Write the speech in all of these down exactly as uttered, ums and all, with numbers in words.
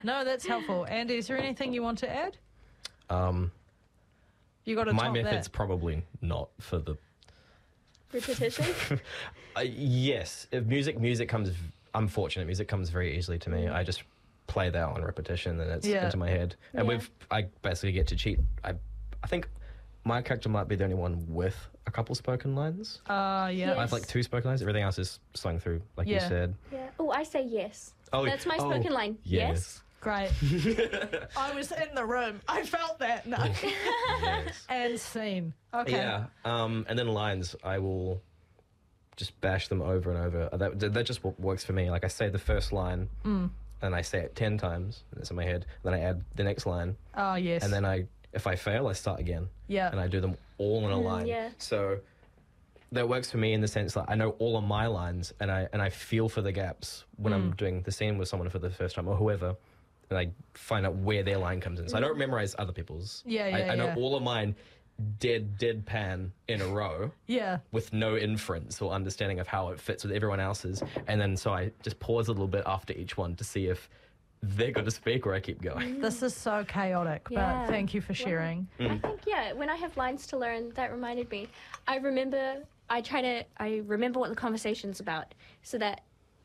No, that's helpful. Andy, is there anything you want to add? Um, you got to my top method's that. probably not for the repetition. uh, yes, if music music comes. I'm fortunate. Music comes very easily to me. Mm. I just play that on repetition, and it's Yeah. into my head. And Yeah. we've I basically get to cheat. I I think my character might be the only one with a couple spoken lines. Uh, yeah. Yes. I have like two spoken lines. Everything else is sung through, like you Yeah. said. Yeah. Oh, I say yes. Oh, That's my oh, spoken line. Yes. Great. I was in the room. I felt that. No. Yes. And scene. Okay. Yeah. Um, and then lines, I will just bash them over and over. Uh, That that just w- works for me. Like I say the first line, Mm. and I say it ten times. And it's in my head. Then I add the next line, Oh, yes. and then I, if I fail, I start again. Yeah. And I do them all in a Mm, line. yeah. So that works for me in the sense that I know all of my lines, and I and I feel for the gaps when I'm doing the scene with someone for the first time or whoever. And I find out where their line comes in. So I don't memorize other people's. Yeah, I, yeah, I know yeah. all of mine dead, deadpan in a row Yeah. with no inference or understanding of how it fits with everyone else's. And then so I just pause a little bit after each one to see if they're going to speak or I keep going. This is so chaotic, Yeah. but thank you for sharing. I think, yeah, when I have lines to learn, that reminded me. I remember, I try to, I remember what the conversation's about so that,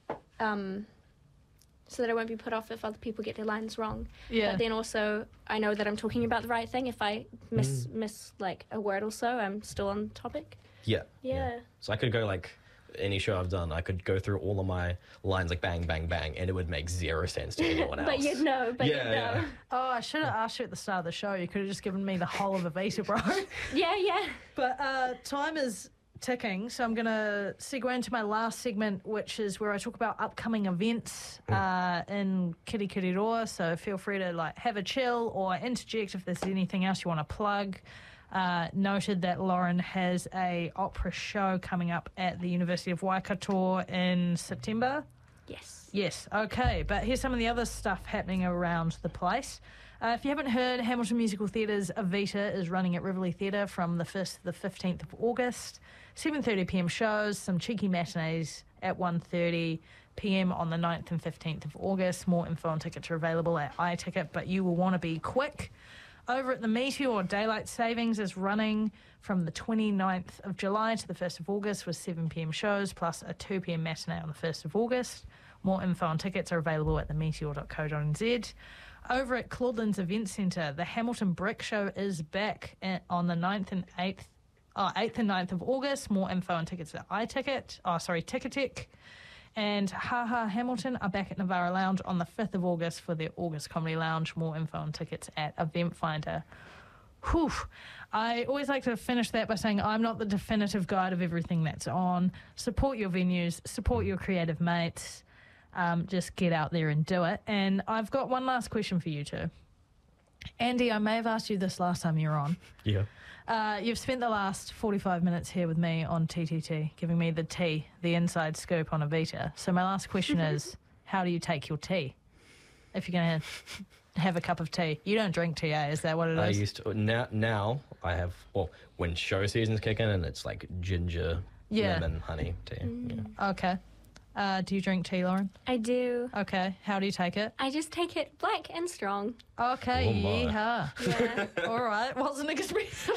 um, so that I won't be put off if other people get their lines wrong. Yeah. But then also, I know that I'm talking about the right thing. If I miss, miss like a word or so, I'm still on topic. Yeah. Yeah. So I could go like any show I've done, I could go through all of my lines like bang, bang, bang, and it would make zero sense to anyone else. But you'd know, but Yeah, you'd know. yeah. Oh, I should have asked you at the start of the show. You could have just given me the whole of Evita, bro. Yeah, yeah. But uh, time is ticking, so I'm going to segue into my last segment, which is where I talk about upcoming events uh, in Kirikiriroa. So feel free to like have a chill or interject if there's anything else you want to plug. Uh, noted that Lauren has a opera show coming up at the University of Waikato in September. Yes. Yes, okay, but here's some of the other stuff happening around the place. Uh, if you haven't heard, Hamilton Musical Theatre's Evita is running at Rivoli Theatre from the first to the fifteenth of August. seven thirty p m shows, some cheeky matinees at one thirty p m on the ninth and fifteenth of August. More info and tickets are available at iTicket, but you will want to be quick. Over at the Meteor, Daylight Savings is running from the twenty-ninth of July to the first of August with seven p m shows plus a two p m matinee on the first of August. More info and tickets are available at the meteor dot co dot n z. Over at Claudelands Event Centre, the Hamilton Brick Show is back at, on the ninth and eighth, oh, eighth and ninth of August. More info and tickets at iTicket. Oh, sorry, Ticketek. And Ha Ha Hamilton are back at Navara Lounge on the fifth of August for their August Comedy Lounge. More info and tickets at Eventfinder. Whew. I always like to finish that by saying I'm not the definitive guide of everything that's on. Support your venues, support your creative mates. Um, just get out there and do it. And I've got one last question for you two. Andy, I may have asked you this last time you were on. Yeah. Uh, you've spent the last forty-five minutes here with me on T T T, giving me the tea, the inside scoop on Evita. So my last question is, how do you take your tea? If you're going to have a cup of tea. You don't drink tea, eh? Is that what it I is? used to, now, now I have, well, when show seasons kick in and it's like ginger, Yeah. lemon, honey tea. Yeah. Okay. Uh, do you drink tea, Lauren? I do. Okay. How do you take it? I just take it black and strong. Okay. Oh, my. Yeehaw. Yeah. All right. Wasn't expecting.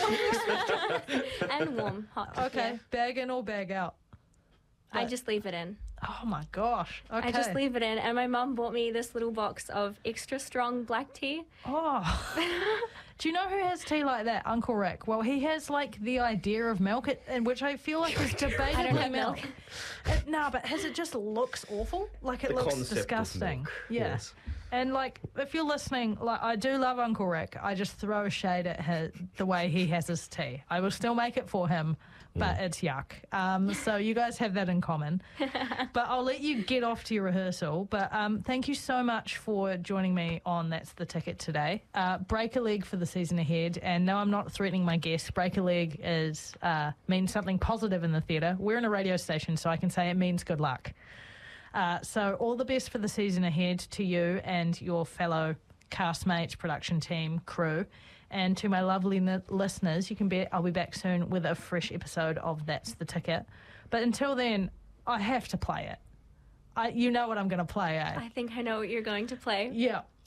And warm, hot. Okay. yeah. Bag in or bag out? I just leave it in. Oh my gosh. Okay. I just leave it in. And my mum bought me this little box of extra strong black tea. Oh. Do you know who has tea like that? Uncle Rick. Well, he has like the idea of milk, it, and which I feel like is debatably I don't have milk. It, no, but his it just looks awful. Like it The looks concept is disgusting. milk, Yeah. yes. And like, if you're listening, like I do love Uncle Rick. I just throw shade at his, the way he has his tea. I will still make it for him, but it's yuck. Um, so you guys have that in common. But I'll let you get off to your rehearsal. But um, thank you so much for joining me on That's the Ticket today. Uh, break a leg for the season ahead. And no, I'm not threatening my guests. Break a leg is uh, means something positive in the theatre. We're in a radio station, so I can say it means good luck. Uh, so all the best for the season ahead to you and your fellow castmates, production team, crew. And to my lovely n- listeners, you can bet I'll be back soon with a fresh episode of That's the Ticket. But until then, I have to play it. I, you know what I'm going to play, eh? I think I know what you're going to play. Yeah.